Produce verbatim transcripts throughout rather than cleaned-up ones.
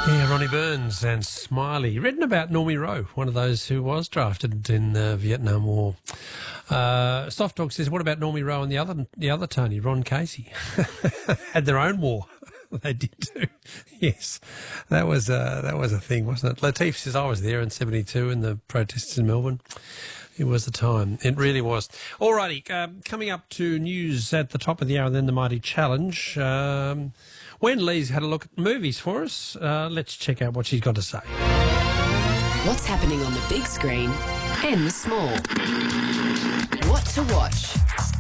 Yeah, Ronnie Burns and Smiley, written about Normie Rowe, one of those who was drafted in the Vietnam War. Uh, Soft Dog says, what about Normie Rowe and the other the other Tony, Ron Casey? Had their own war. They did too. Yes, that was uh, that was a thing, wasn't it? Latif says, I was there in seventy-two in the protests in Melbourne. It was the time. It really was. Alrighty, um, coming up to news at the top of the hour, and then the Mighty Challenge. Um, Wen Lee's had a look at movies for us. Uh, let's check out what she's got to say. What's happening on the big screen and the small? What to watch?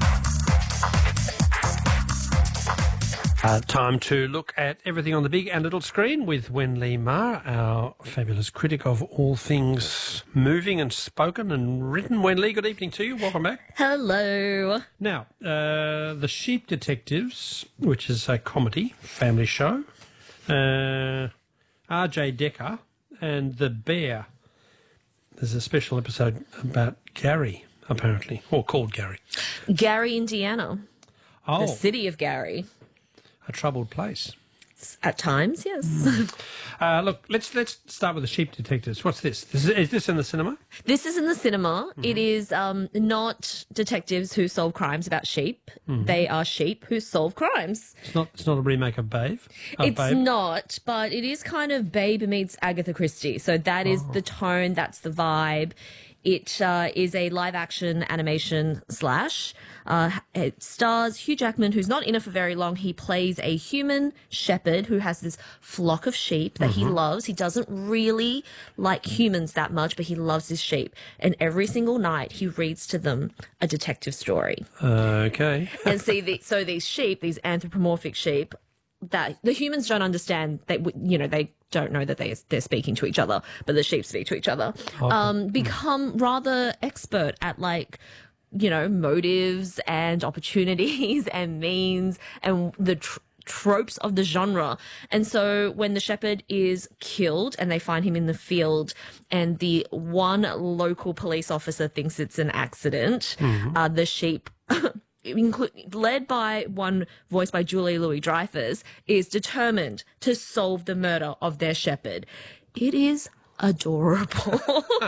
Uh, time to look at everything on the big and little screen with Wen Lee Ma, our fabulous critic of all things moving and spoken and written. Wen Lee, good evening to you. Welcome back. Hello. Now, uh, The Sheep Detectives, which is a comedy family show, uh, R J Decker and The Bear. There's a special episode about Gary, apparently, or called Gary. Gary, Indiana. Oh, The city of Gary. a troubled place. At times, yes. Uh, look, let's let's start with The Sheep Detectives. What's this? this is, is this in the cinema? This is in the cinema. Mm-hmm. It is um, not detectives who solve crimes about sheep. Mm-hmm. They are sheep who solve crimes. It's not. It's not a remake of Babe. Uh, it's Babe. not, but it is kind of Babe meets Agatha Christie. So that is oh. the tone. That's the vibe. It uh, is a live-action animation slash. Uh, it stars Hugh Jackman, who's not in it for very long. He plays a human shepherd who has this flock of sheep that mm-hmm. he loves. He doesn't really like humans that much, but he loves his sheep. And every single night he reads to them a detective story. Uh, okay. And see, the, so these sheep, these anthropomorphic sheep, that the humans don't understand, they, you know, they don't know that they, they're speaking to each other, but the sheep speak to each other, oh. um, become rather expert at, like, you know, motives and opportunities and means and the tr- tropes of the genre. And so when the shepherd is killed and they find him in the field and the one local police officer thinks it's an accident, mm-hmm. uh, the sheep... Include, led by one voiced by Julie Louis-Dreyfus, is determined to solve the murder of their shepherd. It is adorable.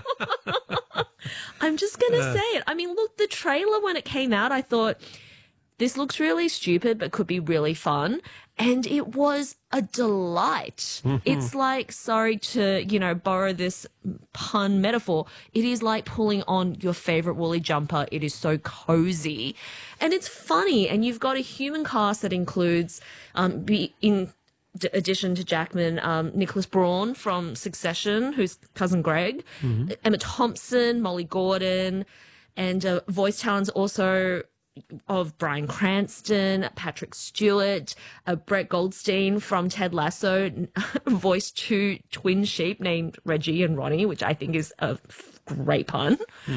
I'm just going to uh. say it. I mean, look, the trailer when it came out, I thought, this looks really stupid but could be really fun. And it was a delight. Mm-hmm. It's like, sorry to, you know, borrow this pun metaphor, it is like pulling on your favorite woolly jumper. It is so cozy. And it's funny. And you've got a human cast that includes, um, be in d- addition to Jackman, um, Nicholas Braun from Succession, who's cousin Greg, mm-hmm. Emma Thompson, Molly Gordon, and uh, voice talents also of Bryan Cranston, Patrick Stewart, uh, Brett Goldstein from Ted Lasso, voiced two twin sheep named Reggie and Ronnie, which I think is a great pun.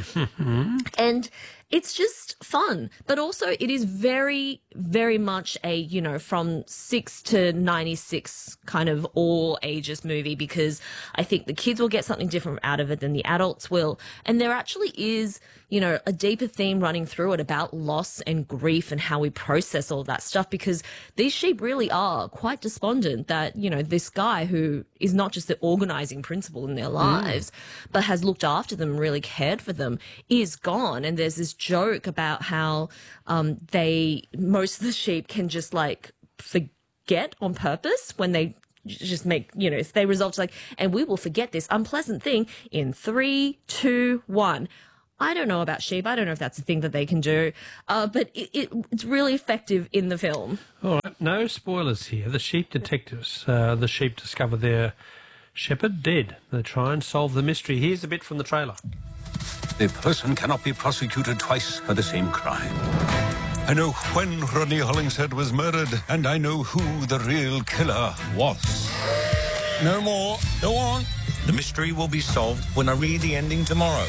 And it's just fun, but also it is very, very much a, you know, from six to ninety-six kind of all ages movie, because I think the kids will get something different out of it than the adults will. And there actually is, you know, a deeper theme running through it about loss and grief and how we process all that stuff, because these sheep really are quite despondent that, you know, this guy who is not just the organizing principle in their lives, mm. but has looked after them, really cared for them, is gone. And there's this joke about how um, they, most of the sheep can just like forget on purpose when they just make, you know, if they resolve to like, and we will forget this unpleasant thing in three, two, one. I don't know about sheep. I don't know if that's a thing that they can do, uh, but it, it, it's really effective in the film. All right, no spoilers here. The Sheep Detectives. Uh, the sheep discover their shepherd dead. They try and solve the mystery. Here's a bit from the trailer. A person cannot be prosecuted twice for the same crime. I know when Rodney Hollingshead was murdered, and I know who the real killer was. No more. Go on. The mystery will be solved when I read the ending tomorrow.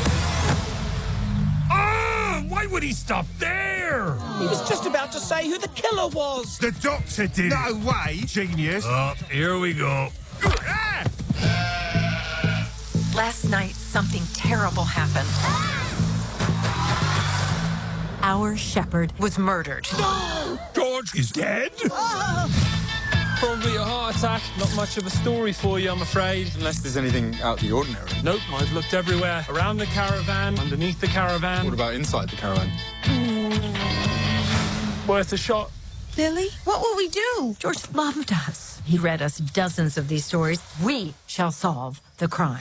Ah! Why would he stop there? He was just about to say who the killer was. The doctor did. No way. Genius. Oh, here we go. Ah! Last night, something terrible happened. Our shepherd was murdered. No! George is dead? Probably a heart attack. Not much of a story for you, I'm afraid. Unless there's anything out the ordinary. Nope, I've looked everywhere. Around the caravan, underneath the caravan. What about inside the caravan? Worth a shot. Billy, what will we do? George loved us. He read us dozens of these stories. We shall solve the crime.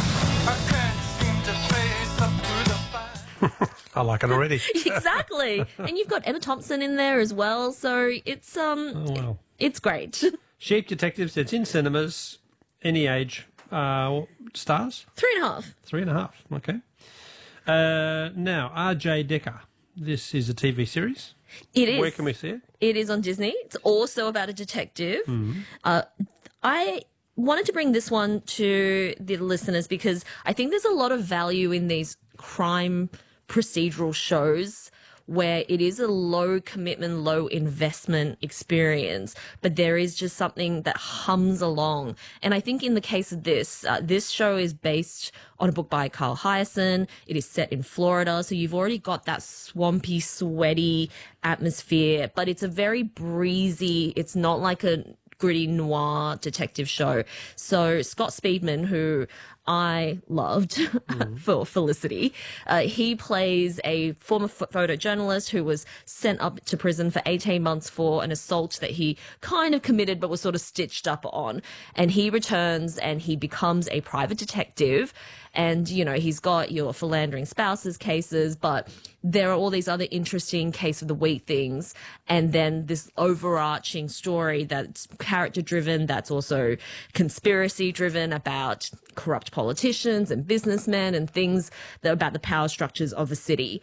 I like it already. Exactly. And you've got Emma Thompson in there as well, so it's um Oh, wow. it's great. Sheep Detectives, it's in cinemas, any age. Uh, stars? Three and a half. Three and a half, okay. Uh, now, R J Decker. This is a T V series. It is. Where can we see it? It is on Disney. It's also about a detective. Mm-hmm. Uh, I wanted to bring this one to the listeners because I think there's a lot of value in these crime procedural shows where it is a low commitment, low investment experience, but there is just something that hums along. And I think in the case of this, uh, this show is based on a book by Carl Hyacin. It is set in Florida, so you've already got that swampy, sweaty atmosphere, but it's a very breezy, it's not like a gritty noir detective show. So Scott Speedman, who I loved mm. for Felicity, uh, he plays a former ph- photojournalist who was sent up to prison for eighteen months for an assault that he kind of committed but was sort of stitched up on. And he returns and he becomes a private detective. And, you know, he's got your philandering spouses cases, but there are all these other interesting case of the week things. And then this overarching story that's character driven, that's also conspiracy driven about corrupt politicians and businessmen and things that are about the power structures of a city.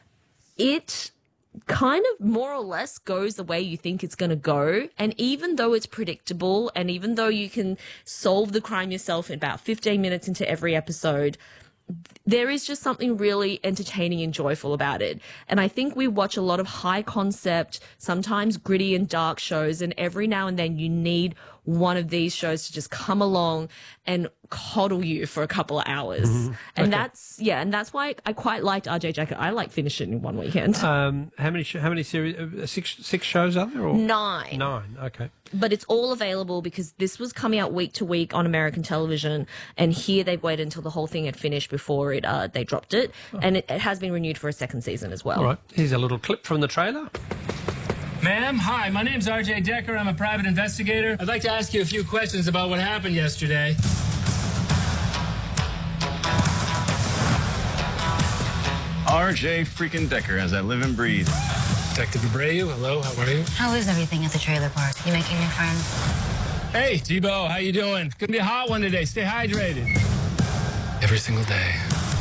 It kind of more or less goes the way you think it's going to go. And even though it's predictable and even though you can solve the crime yourself in about fifteen minutes into every episode, there is just something really entertaining and joyful about it. And I think we watch a lot of high concept, sometimes gritty and dark shows, and every now and then you need one of these shows to just come along and coddle you for a couple of hours. Mm-hmm. And okay. that's, yeah, and that's why I quite liked R J Decker. I like finishing in one weekend. Um, how many, sh- how many series, uh, six, six shows are there? Or? Nine. Nine, okay. But it's all available because this was coming out week to week on American television, and here they've waited until the whole thing had finished before it uh, they dropped it, oh. and it, it has been renewed for a second season as well. All right, here's a little clip from the trailer. Ma'am, hi, my name's R J Decker. I'm a private investigator. I'd like to ask you a few questions about what happened yesterday. R J freaking Decker, as I live and breathe. Detective Abreu, hello, how are you? How is everything at the trailer park? You making new friends? Hey, Tebow, how you doing? Gonna be a hot one today. Stay hydrated. Every single day.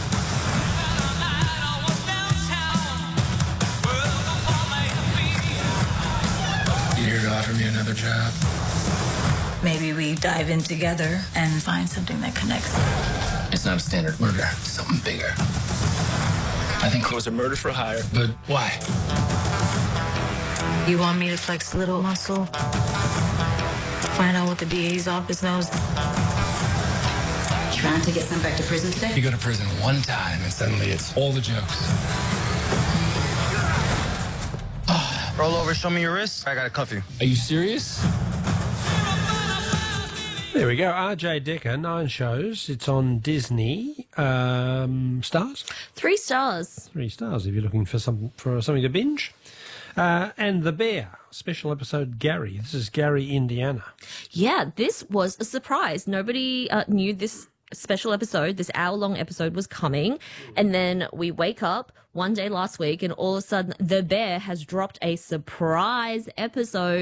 You here to offer me another job? Maybe we dive in together and find something that connects. It's not a standard murder. It's something bigger. I think it was a murder for hire, but why? You want me to flex a little muscle? Find out what the D A's office knows? Trying to get sent back to prison today? You go to prison one time and suddenly it's all the jokes. Oh, roll over, show me your wrist. I gotta cuff you. Are you serious? There we go. R J Decker, nine shows. It's on Disney. Um, stars? Three stars. Three stars if you're looking for some for something to binge. Uh, and The Bear, special episode Gary. This is Gary, Indiana. Yeah, this was a surprise. Nobody uh, knew this special episode, this hour-long episode was coming. And then we wake up one day last week and all of a sudden The Bear has dropped a surprise episode.